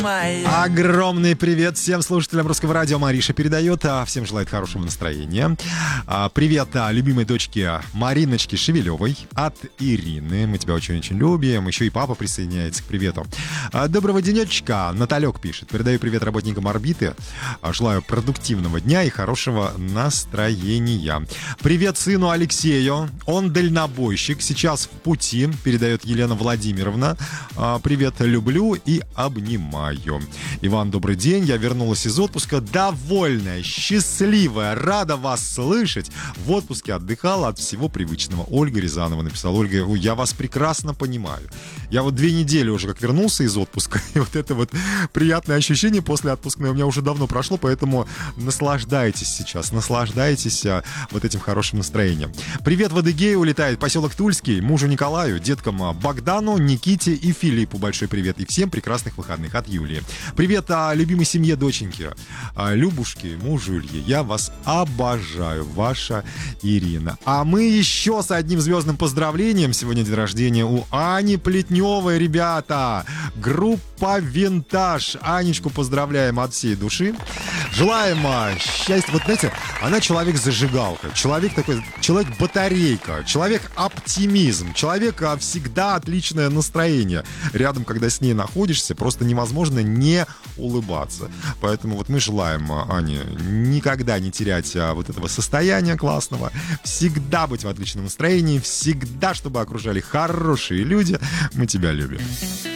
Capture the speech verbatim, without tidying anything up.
Огромный привет всем слушателям Русского радио. Мариша передает, а всем желает хорошего настроения. А, привет а, любимой дочке Мариночке Шевелевой от Ирины. Мы тебя очень-очень любим. Еще и папа присоединяется к привету. А, доброго денечка. Наталек пишет. Передаю привет работникам «Орбиты». А, желаю продуктивного дня и хорошего настроения. Привет сыну Алексею. Он дальнобойщик. Сейчас в пути. Передает Елена Владимировна. А, привет, люблю и обнимаю. Иван, добрый день. Я вернулась из отпуска довольная, счастливая, рада вас слышать. В отпуске отдыхала от всего привычного. Ольга Рязанова написала. Ольга, я вас прекрасно понимаю. Я вот две недели уже как вернулся из отпуска, и вот это вот приятное ощущение после отпуска у меня уже давно прошло, поэтому наслаждайтесь сейчас, наслаждайтесь а, вот этим хорошим настроением. Привет в Адыгею улетает поселок Тульский, мужу Николаю, деткам а, Богдану, Никите и Филиппу большой привет. И всем прекрасных выходных от Юлии. Привет а, любимой семье доченьки, а, Любушке, мужу Илье. Я вас обожаю, ваша Ирина. А мы еще с одним звездным поздравлением. Сегодня день рождения у Ани Плетневой, ребята. Группа «Винтаж». Анечку поздравляем от всей души. Желаем а, счастья. Вот знаете, она человек-зажигалка, человек такой, человек-батарейка, человек-оптимизм, человек а, всегда отличное настроение. Рядом, когда с ней находишься, просто невозможно не улыбаться. Поэтому вот мы желаем Ане никогда не терять а, вот этого состояния классного, всегда быть в отличном настроении, всегда, чтобы окружали хорошие люди. Мы тебя любим.